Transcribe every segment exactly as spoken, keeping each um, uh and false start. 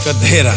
गधेरा।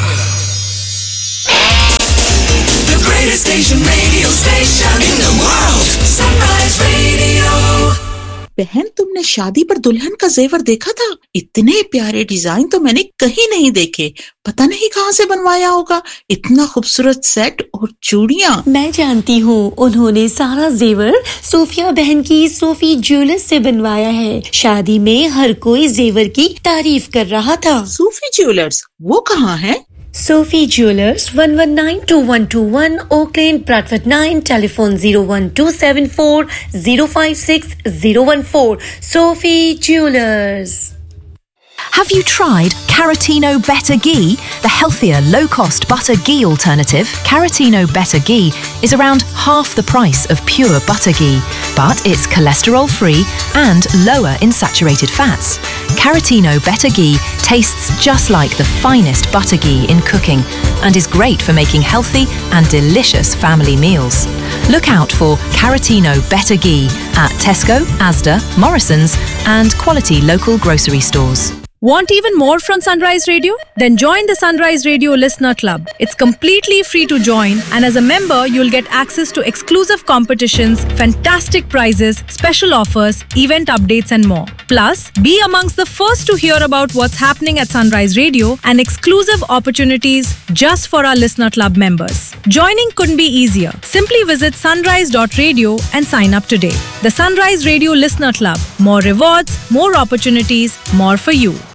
The greatest station, radio station in the world, Sunrise Radio. बहन, तुमने शादी पर दुल्हन का जेवर देखा था? इतने प्यारे डिजाइन तो मैंने कहीं नहीं देखे। पता नहीं कहाँ से बनवाया होगा। इतना खूबसूरत सेट और चूड़ियाँ। मैं जानती हूँ, उन्होंने सारा जेवर सोफिया बहन की सोफी ज्वेलर्स से बनवाया है। शादी में हर कोई जेवर की तारीफ कर रहा था। सोफी ज्वेलर्स, वो कहाँ है? Sophie Jewelers, one one nine two one two one, Oak Lane, Bradford nine, telephone zero one two seven four zero five six zero one four. Sophie Jewelers. Have you tried Caratino Better Ghee, the healthier, low-cost butter ghee alternative? Caratino Better Ghee is around half the price of pure butter ghee, but it's cholesterol-free and lower in saturated fats. Caratino Better Ghee tastes just like the finest butter ghee in cooking and is great for making healthy and delicious family meals. Look out for Caratino Better Ghee at Tesco, Asda, Morrison's and quality local grocery stores. Want even more from Sunrise Radio? Then join the Sunrise Radio Listener Club. It's completely free to join, and as a member, you'll get access to exclusive competitions, fantastic prizes, special offers, event updates, and more. Plus, be amongst the first to hear about what's happening at Sunrise Radio and exclusive opportunities just for our Listener Club members. Joining couldn't be easier. Simply visit sunrise dot radio and sign up today. The Sunrise Radio Listener Club. More rewards, more opportunities, more for you.